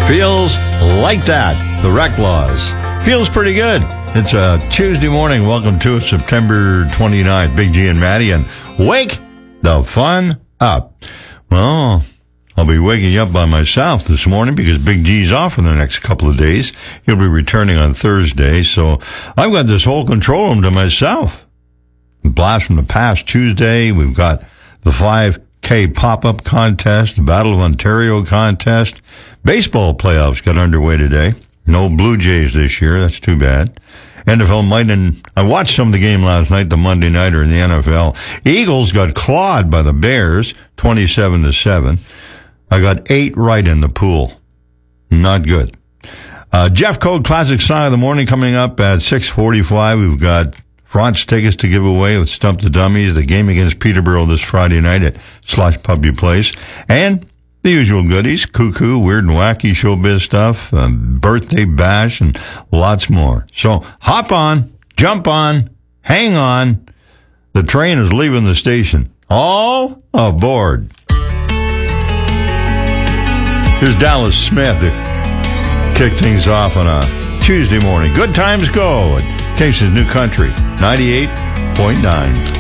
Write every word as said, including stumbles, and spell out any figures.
Feels like that. The Wreck Laws. Feels pretty good. It's a Tuesday morning. Welcome to it, September twenty-ninth. Big G and Maddie, and wake the fun up. Well, I'll be waking you up by myself this morning because Big G's off for the next couple of days. He'll be returning on Thursday, so I've got this whole control room to myself. Blast from the past Tuesday. We've got the five K pop-up contest, the Battle of Ontario contest. Baseball playoffs got underway today. No Blue Jays this year. That's too bad. N F L might, and I watched some of the game last night, the Monday nighter in the N F L. Eagles got clawed by the Bears, twenty-seven to seven. I got eight right in the pool. Not good. Uh, Jeff Code Classic Song of the Morning coming up at six forty-five. We've got France tickets to give away with Stump the Dummies, the game against Peterborough this Friday night at Slush Puppy Place. And the usual goodies, cuckoo, weird and wacky showbiz stuff, um, birthday bash, and lots more. So hop on, jump on, hang on. The train is leaving the station. All aboard. Here's Dallas Smith to kick things off on a Tuesday morning. Good times go. It takes his new country, ninety-eight point nine.